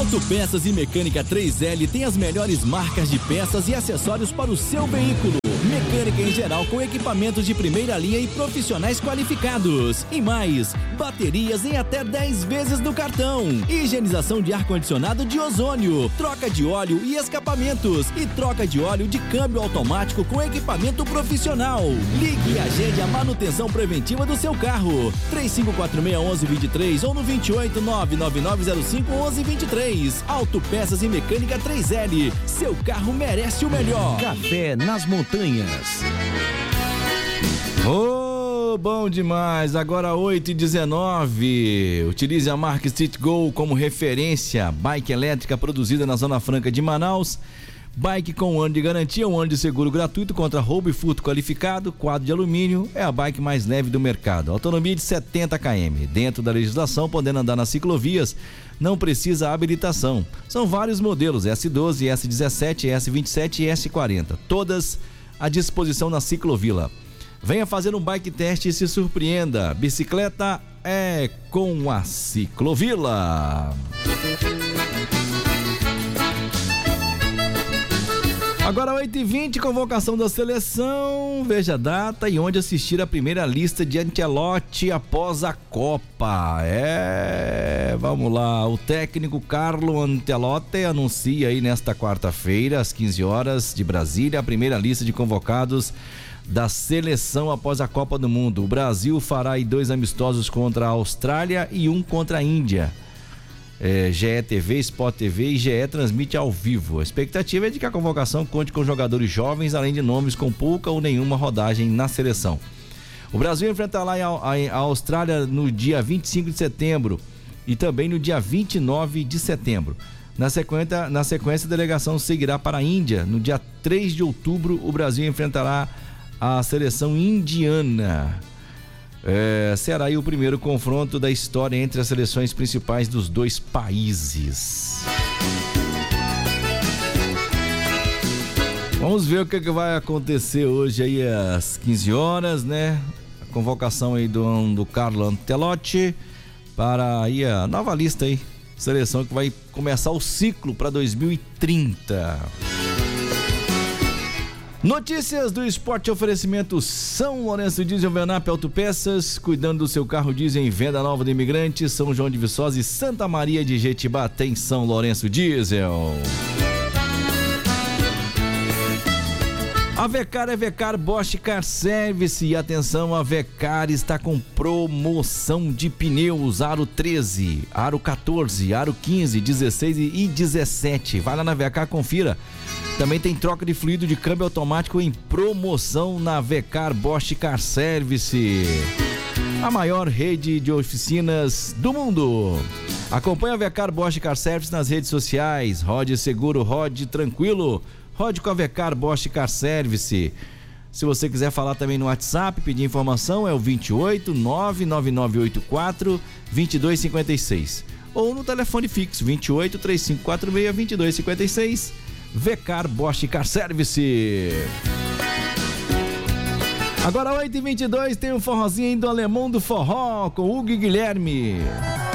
Autopeças e Mecânica 3L tem as melhores marcas de peças e acessórios para o seu veículo. Mecânica em geral com equipamentos de primeira linha e profissionais qualificados. E mais, baterias em até 10 vezes no cartão. Higienização de ar-condicionado de ozônio. Troca de óleo e escapamentos. E troca de óleo de câmbio automático com equipamento profissional. Ligue e agende a manutenção preventiva do seu carro. 3546-1123 ou no 28 99905-1123. Autopeças e Mecânica 3L. Seu carro merece o melhor. Café nas Montanhas. Bom demais. Agora 8h19. Utilize a marca Street Go como referência. Bike elétrica produzida na Zona Franca de Manaus. Bike com 1 ano de garantia, 1 ano de seguro gratuito contra roubo e furto qualificado, quadro de alumínio, é a bike mais leve do mercado. Autonomia de 70 km. Dentro da legislação, podendo andar nas ciclovias, não precisa habilitação. São vários modelos, S12, S17, S27 e S40. Todas à disposição na Ciclovila. Venha fazer um bike teste e se surpreenda. Bicicleta é com a Ciclovila. Agora 8h20, convocação da seleção, veja a data e onde assistir a primeira lista de Ancelotti após a Copa. Vamos lá, o técnico Carlo Ancelotti anuncia aí nesta quarta-feira, às 15 horas de Brasília, a primeira lista de convocados da seleção após a Copa do Mundo. O Brasil fará aí 2 amistosos contra a Austrália e 1 contra a Índia. GE TV, Sport TV e GE transmite ao vivo. A expectativa é de que a convocação conte com jogadores jovens, além de nomes com pouca ou nenhuma rodagem na seleção. O Brasil enfrentará a Austrália no dia 25 de setembro e também no dia 29 de setembro. Na sequência, a delegação seguirá para a Índia. No dia 3 de outubro, o Brasil enfrentará a seleção indiana. Será aí o primeiro confronto da história entre as seleções principais dos dois países. Vamos ver o que vai acontecer hoje aí às 15 horas, né? A convocação aí do Carlo Ancelotti para aí a nova lista aí, seleção que vai começar o ciclo para 2030. Notícias do esporte, oferecimento São Lourenço Diesel, Venap Autopeças, cuidando do seu carro diesel em venda nova do Imigrante, São João de Viçosa e Santa Maria de Jetibá tem São Lourenço Diesel. A Vecar é Vecar Bosch Car Service e atenção, a Vecar está com promoção de pneus aro 13, aro 14, aro 15, 16 e 17. Vai lá na Vecar, confira. Também tem troca de fluido de câmbio automático em promoção na Vecar Bosch Car Service. A maior rede de oficinas do mundo. Acompanhe a Vecar Bosch Car Service nas redes sociais. Rode seguro, rode tranquilo. Rode com a Vecar Bosch Car Service. Se você quiser falar também no WhatsApp, pedir informação, é o 28 99984 2256. Ou no telefone fixo, 28 3546 2256. Vecar Bosch Car Service. Agora 8h22, tem um forrozinho do Alemão do Forró com Hugo e Guilherme.